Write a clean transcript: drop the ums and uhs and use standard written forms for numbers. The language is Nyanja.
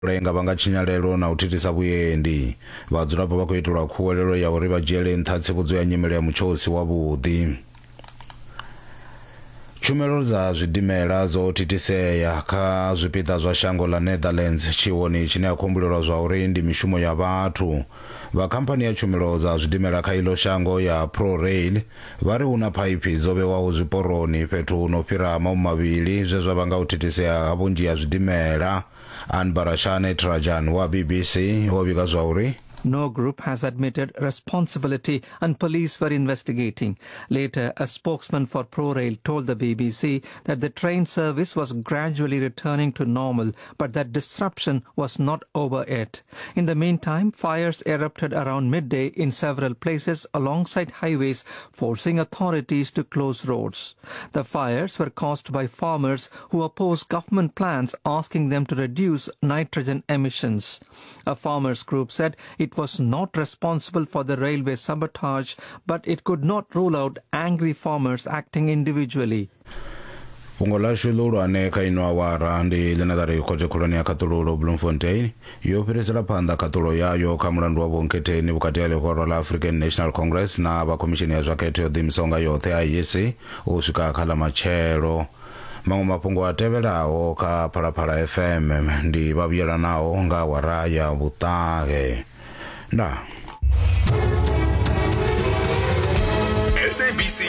lenga vanga chinyalelo na uthithisa vhuendi vhadzulapo vha khou itelwa khuwelelo ya uri vha dzhiele nṱha tsivhudzo ya nyimele ya mutshosi wavhuḓi. Tshumelo dza zwidimela dzo thithisea kha zwipiḓa zwa shango la Netherlands tshiwoni tshine a khumbulelwa zwa uri ndi mishumo ya vhathu. Vha khamphani ya tshumelo dza zwidimela kha ilo shango ya ProRail vha ri huna phaiphi dzo vhewaho zwiporoni fhethu no fhira mavhili zwe zwa vhanga u thithisea ha vhunzhi ha zwidimela. Anbarashane Trajan wa BBC wo vhiga zwa uri no group has admitted responsibility and police were investigating. Later, a spokesman for ProRail told the BBC that the train service was gradually returning to normal, but that disruption was not over yet. In the meantime, fires erupted around midday in several places alongside highways, forcing authorities to close roads. The fires were caused by farmers who opposed government plans asking them to reduce nitrogen emissions. A farmers group said it was not responsible for the railway sabotage, but it could not rule out angry farmers acting individually. Fungo la shululwane kha ino awara ndi ḽine ḽa ri khothe khulwane ya khaṱululo Bloemfontein yo fhirisela phanḓa khaṱulo yayo kha mulandu wa vhunketheni vhukati ha ḽihoro la African National Congress na vha khomishini ya zwa khetho yo ḓiimisaho nga yoṱhe IEC u swika kha ḽa matshelo. Maṅwe mafhungo a tevhelaho kha Phalaphala FM ndi vhavhuyelanaho nga awara ya vhuṱahe. Nda SABC